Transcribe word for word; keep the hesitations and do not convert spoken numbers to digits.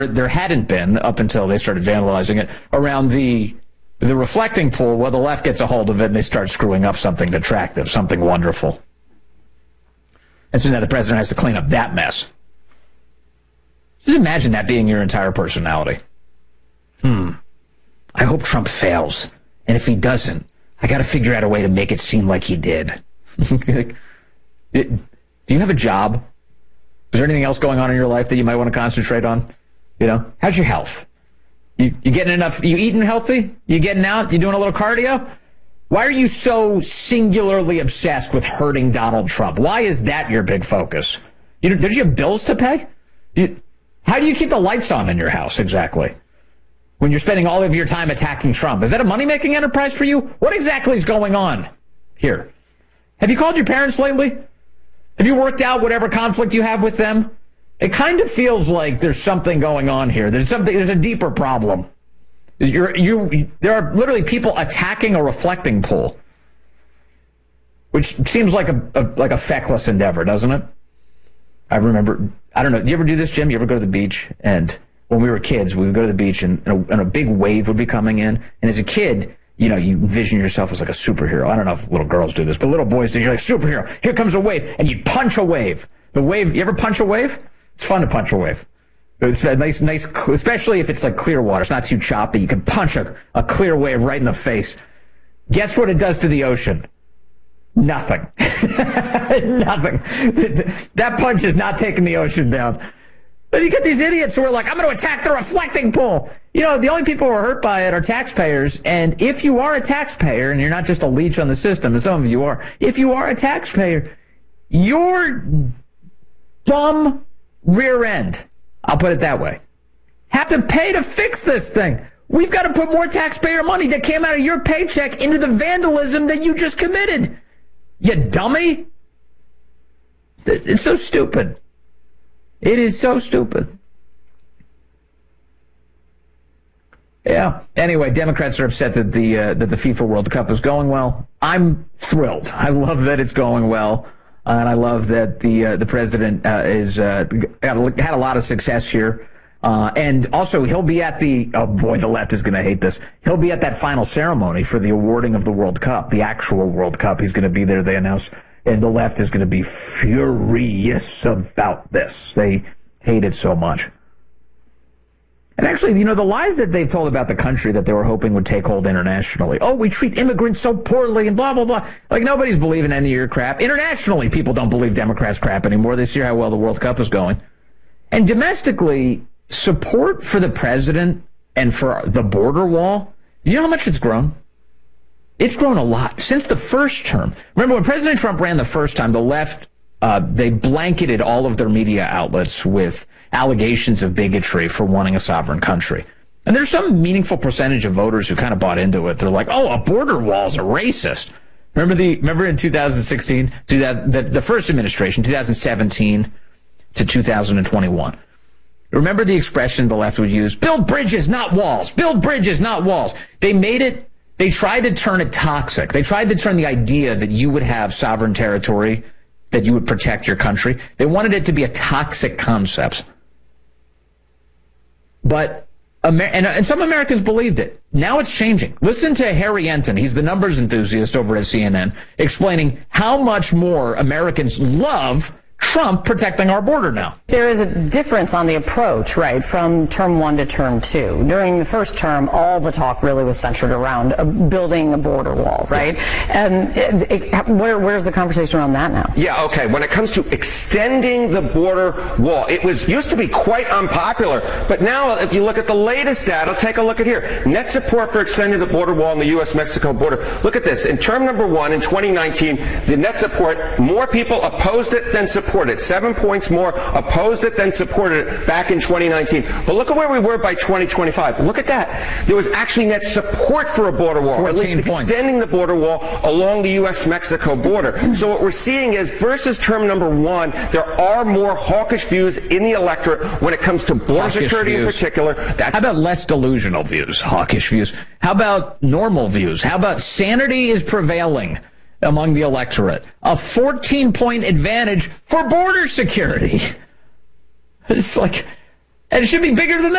there hadn't been, up until they started vandalizing it, around the the reflecting pool. Well, the left gets a hold of it and they start screwing up something attractive, something wonderful. And so now the president has to clean up that mess. Just imagine that being your entire personality. Hmm. I hope Trump fails. And if he doesn't, I got to figure out a way to make it seem like he did. Do you have a job? Is there anything else going on in your life that you might want to concentrate on? You know, how's your health? You you getting enough? You eating healthy? You getting out? You doing a little cardio? Why are you so singularly obsessed with hurting Donald Trump? Why is that your big focus? You know, did you have bills to pay? You, how do you keep the lights on in your house exactly when you're spending all of your time attacking Trump? Is that a money-making enterprise for you? What exactly is going on here? Have you called your parents lately? Have you worked out whatever conflict you have with them? It kind of feels like there's something going on here. There's something. There's a deeper problem. You're, you, there are literally people attacking a reflecting pool, which seems like a, a like a feckless endeavor, doesn't it? I remember. I don't know. Do you ever do this, Jim? You ever go to the beach? And when we were kids, we would go to the beach, and, and, a, and a big wave would be coming in. And as a kid, you know, you envision yourself as like a superhero. I don't know if little girls do this, but little boys do. You're like, superhero. Here comes a wave, and you punch a wave. The wave. You ever punch a wave? It's fun to punch a wave. It's nice, nice, especially if it's like clear water. It's not too choppy. You can punch a, a clear wave right in the face. Guess what it does to the ocean? Nothing. Nothing. That punch is not taking the ocean down. But you get these idiots who are like, I'm going to attack the reflecting pool. You know, the only people who are hurt by it are taxpayers. And if you are a taxpayer, and you're not just a leech on the system, as some of you are, if you are a taxpayer, your dumb rear end, I'll put it that way, have to pay to fix this thing. We've got to put more taxpayer money that came out of your paycheck into the vandalism that you just committed. You dummy. It's so stupid. It is so stupid. Yeah. Anyway, Democrats are upset that the uh, that the FIFA World Cup is going well. I'm thrilled. I love that it's going well. Uh, and I love that the uh, the president uh, is uh, had a lot of success here. Uh, and also, he'll be at the, oh boy, the left is going to hate this. He'll be at that final ceremony for the awarding of the World Cup, the actual World Cup. He's going to be there, they announced. And the left is going to be furious about this. They hate it so much. And actually, you know, the lies that they've told about the country that they were hoping would take hold internationally. Oh, we treat immigrants so poorly and blah, blah, blah. Like, nobody's believing any of your crap. Internationally, people don't believe Democrats' crap anymore. They see how well the World Cup is going. And domestically, support for the president and for the border wall, do you know how much it's grown? It's grown a lot since the first term. Remember, when President Trump ran the first time, the left, uh, they blanketed all of their media outlets with allegations of bigotry for wanting a sovereign country. And there's some meaningful percentage of voters who kind of bought into it. They're like, oh, a border wall's a racist. Remember the remember in two thousand sixteen, the, the first administration, two thousand seventeen to two thousand twenty-one. Remember the expression the left would use, build bridges, not walls. Build bridges, not walls. They made it, they tried to turn it toxic. They tried to turn the idea that you would have sovereign territory, that you would protect your country. They wanted it to be a toxic concept. But, Amer- and, and some Americans believed it. Now it's changing. Listen to Harry Enton. He's the numbers enthusiast over at C N N, explaining how much more Americans love Trump protecting our border now. There is a difference on the approach, right, from term one to term two. During the first term, all the talk really was centered around uh, building a border wall, right? And it, it, where, where's the conversation around that now? Yeah, okay. When it comes to extending the border wall, it was used to be quite unpopular, but now if you look at the latest data, take a look at here. Net support for extending the border wall on the U S Mexico border. Look at this. In term number one in twenty nineteen, the net support, more people opposed it than supported. It. Seven points more opposed it than supported it back in twenty nineteen. But look at where we were by twenty twenty-five. Look at that. There was actually net support for a border wall, or at least points. Extending the border wall along the U S Mexico border. So what we're seeing is, versus term number one, there are more hawkish views in the electorate when it comes to border hawkish security views. In particular. That How about less delusional views, hawkish views? How about normal views? How about sanity is prevailing among the electorate? A fourteen-point advantage for border security. It's like, And it should be bigger than that.